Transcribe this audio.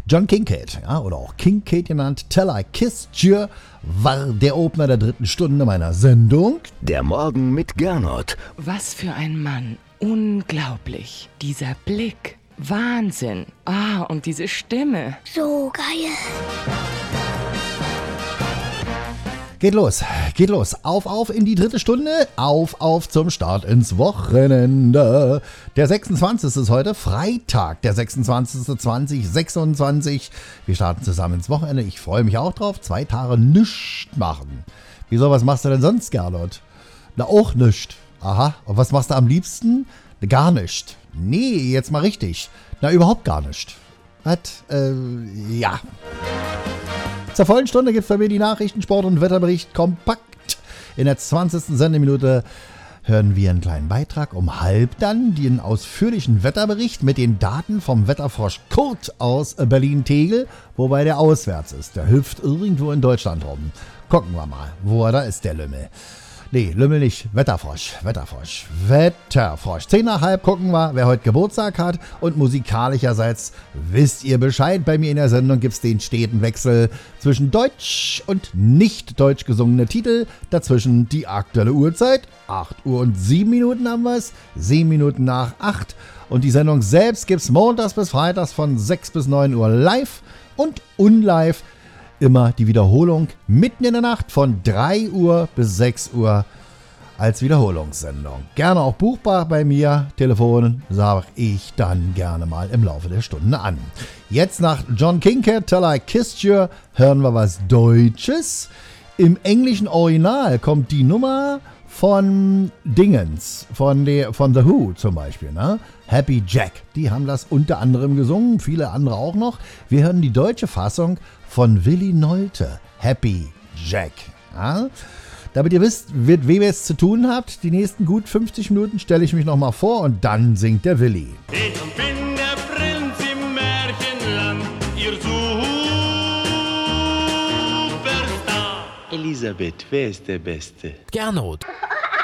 John Kincaid, ja, oder auch Kincaid genannt, Till I Kissed You, war der Opener der 3. Stunde meiner Sendung. Der Morgen mit Gernot. Was für ein Mann. Unglaublich. Dieser Blick. Wahnsinn. Und diese Stimme. So geil. Geht los. Auf in die 3. Stunde. Auf zum Start ins Wochenende. Der 26. ist heute Freitag, der 26.2026. Wir starten zusammen ins Wochenende. Ich freue mich auch drauf. 2 Tage nichts machen. Wieso, was machst du denn sonst, Gernot? Na, auch nichts. Aha. Und was machst du am liebsten? Gar nichts. Nee, jetzt mal richtig. Na, überhaupt gar nichts. Was? Ja. Zur vollen Stunde gibt es bei mir die Nachrichten, Sport und Wetterbericht kompakt. In der 20. Sendeminute hören wir einen kleinen Beitrag. Um 12:30 dann den ausführlichen Wetterbericht mit den Daten vom Wetterfrosch Kurt aus Berlin-Tegel, wobei der auswärts ist. Der hüpft irgendwo in Deutschland rum. Gucken wir mal, wo er da ist, der Lümmel. Nee, Lümmel nicht. Wetterfrosch. 10:10 gucken wir, wer heute Geburtstag hat. Und musikalischerseits wisst ihr Bescheid. Bei mir in der Sendung gibt es den steten Wechsel zwischen deutsch und nicht deutsch gesungene Titel. Dazwischen die aktuelle Uhrzeit. 8:07 haben wir es. 7 Minuten nach 8. Und die Sendung selbst gibt es montags bis freitags von 6 bis 9 Uhr live und unlive. Immer die Wiederholung mitten in der Nacht von 3 Uhr bis 6 Uhr als Wiederholungssendung. Gerne auch buchbar bei mir. Telefon sage ich dann gerne mal im Laufe der Stunde an. Jetzt nach John Kincaid, Till I Kissed You, hören wir was Deutsches. Im englischen Original kommt die Nummer von Dingens, von The Who zum Beispiel, ne? Happy Jack. Die haben das unter anderem gesungen, viele andere auch noch. Wir hören die deutsche Fassung von Willi Nolte, Happy Jack. Ja? Damit ihr wisst, mit wem ihr es zu tun habt, die nächsten gut 50 Minuten stelle ich mich nochmal vor und dann singt der Willi. Ich bin der Prinz im Märchenland, ihr Superstar. Elisabeth, wer ist der Beste? Gernot.